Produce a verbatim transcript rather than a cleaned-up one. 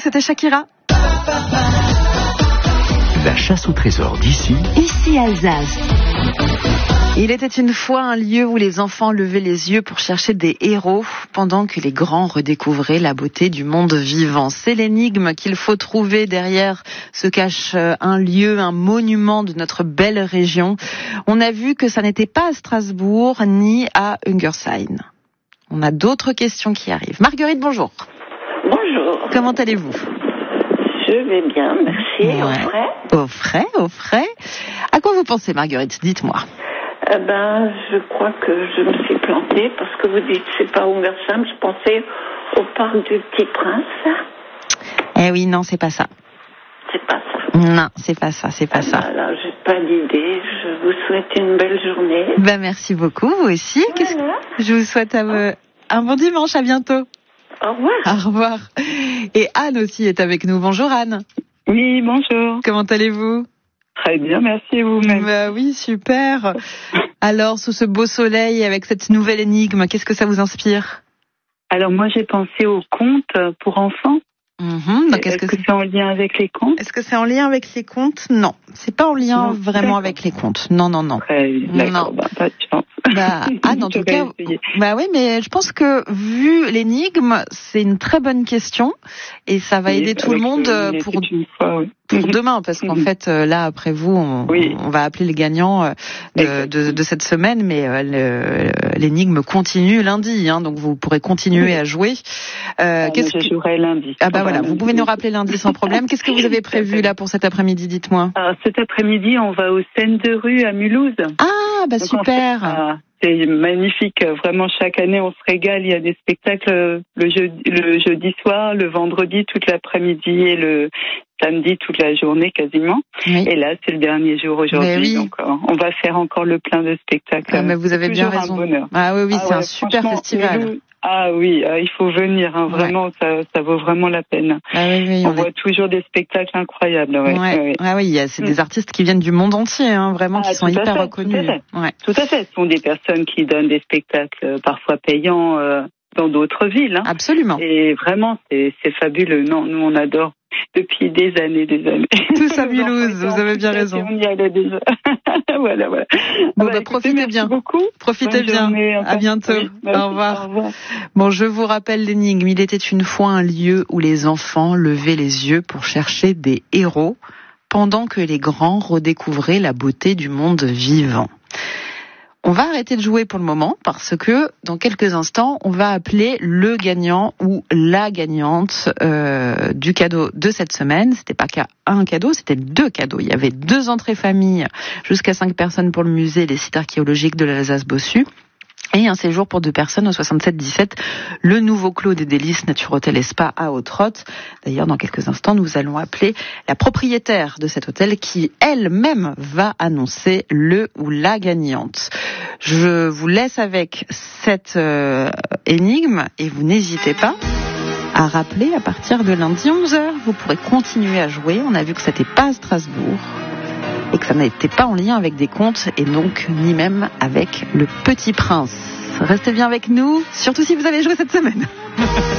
c'était Shakira. La chasse au trésor d'ici. Ici Alsace. Il était une fois un lieu où les enfants levaient les yeux pour chercher des héros, pendant que les grands redécouvraient la beauté du monde vivant. C'est l'énigme qu'il faut trouver. Derrière se cache un lieu, un monument de notre belle région. On a vu que ça n'était pas à Strasbourg, ni à Ungersheim. On a d'autres questions qui arrivent. Marguerite, bonjour. Bonjour. Comment allez-vous ? Je vais bien, merci. Ouais. Au frais. Au frais, au frais. À quoi vous pensez, Marguerite ? Dites-moi. Eh ben, je crois que je me suis plantée parce que vous dites c'est pas Ungersheim. Je pensais au parc du Petit Prince. Eh oui, non, c'est pas ça. C'est pas ça. Non, c'est pas ça, c'est pas Ah ça. ben là, j'ai pas d'idée. Je vous souhaite une belle journée. Ben, merci beaucoup, vous aussi. Voilà. Qu'est-ce que... Je vous souhaite un, un bon dimanche, à bientôt. Au revoir. Au revoir. Et Anne aussi est avec nous. Bonjour Anne. Oui, bonjour. Comment allez-vous ? Très bien, merci et vous-même. Bah oui, super. Alors, sous ce beau soleil, avec cette nouvelle énigme, qu'est-ce que ça vous inspire ? Alors moi j'ai pensé aux contes pour enfants. Mmh, donc est-ce, est-ce que, que c'est en lien avec les contes ? Est-ce que c'est en lien avec les contes ? Non, c'est pas en lien non, vraiment d'accord. avec les contes. Non, non, non. Très bien, d'accord, non. Bah, pas de chance. Bah, Anne, en tout cas, essayer. bah oui, mais je pense que vu l'énigme, c'est une très bonne question et ça va aider oui, tout le monde le, pour, fois, oui. pour demain, parce qu'en fait, là, après vous, on, oui. on va appeler les gagnants de, de, de cette semaine, mais le, l'énigme continue lundi, hein, donc vous pourrez continuer oui. à jouer. Euh, ah, qu'est-ce je que... jouerai lundi. Ah bah voilà, lundi. Vous pouvez nous rappeler lundi sans problème. Qu'est-ce que vous avez prévu là pour cet après-midi, dites-moi ? Alors, cet après-midi, on va aux scènes de rue à Mulhouse. Ah bah donc, super. En fait, euh, c'est magnifique, vraiment chaque année on se régale, il y a des spectacles le jeudi, le jeudi soir, le vendredi toute l'après-midi et le samedi toute la journée quasiment. Oui. Et là c'est le dernier jour aujourd'hui, oui. donc euh, on va faire encore le plein de spectacles. Ah, mais vous avez bien raison. Ah oui oui, ah, c'est ouais, un super festival. Nous, ah oui, euh, il faut venir, hein, vraiment, ouais. ça, ça vaut vraiment la peine. Ah oui, oui, on, on voit est... toujours des spectacles incroyables. Ouais. Ouais. Ouais. Ah oui, c'est des artistes qui viennent du monde entier, hein, vraiment, ah, qui sont hyper fait, reconnus. Tout à fait. Ouais. Tout à fait. Ce sont des personnes qui donnent des spectacles euh, parfois payants euh, dans d'autres villes. Hein. Absolument. Et vraiment, c'est, c'est fabuleux. Non, nous on adore depuis des années, des années. Tous à Mulhouse, vous avez bien raison. On y allait déjà. voilà, voilà. Bon, bah, bah, profitez merci bien. Beaucoup. Profitez Bonne bien. Journée, à bientôt. Oui, merci, au revoir. Au revoir. Bon, je vous rappelle l'énigme. Il était une fois un lieu où les enfants levaient les yeux pour chercher des héros, pendant que les grands redécouvraient la beauté du monde vivant. On va arrêter de jouer pour le moment parce que dans quelques instants, on va appeler le gagnant ou la gagnante euh, du cadeau de cette semaine. C'était pas qu'un cadeau, c'était deux cadeaux. Il y avait deux entrées famille, jusqu'à cinq personnes pour le musée et les sites archéologiques de l'Alsace-Bossu. Et un séjour pour deux personnes au soixante-sept dix-sept, le nouveau Clos des Délices Nature Hôtel et Spa à Haute-Rotte. D'ailleurs, dans quelques instants, nous allons appeler la propriétaire de cet hôtel qui elle-même va annoncer le ou la gagnante. Je vous laisse avec cette euh, énigme et vous n'hésitez pas à rappeler à partir de lundi onze heures. Vous pourrez continuer à jouer. On a vu que c'était pas à Strasbourg et que ça n'était pas en lien avec des contes et donc ni même avec le Petit Prince. Restez bien avec nous, surtout si vous avez joué cette semaine.